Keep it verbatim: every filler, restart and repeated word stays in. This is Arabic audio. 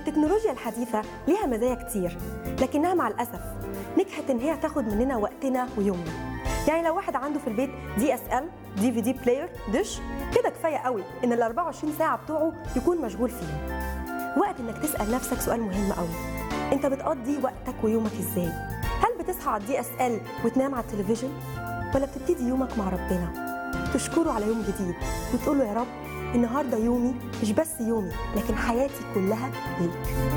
التكنولوجيا الحديثة ليها مزايا كتير، لكنها مع الأسف نجحت إن هي تاخد مننا وقتنا ويومنا. يعني لو واحد عنده في البيت دي اس ال، دي في دي بلاير، دش، كده كفاية قوي إن ال أربعة وعشرين ساعة بتوعه يكون مشغول فيهم. وقت إنك تسأل نفسك سؤال مهم قوي، أنت بتقضي وقتك ويومك إزاي؟ هل بتصحى على الدي اس ال وتنام على التلفزيون؟ ولا بتبتدي يومك مع ربنا تشكره على يوم جديد وتقول له يا رب النهارده يومي مش بس يومي لكن حياتي كلها ليك.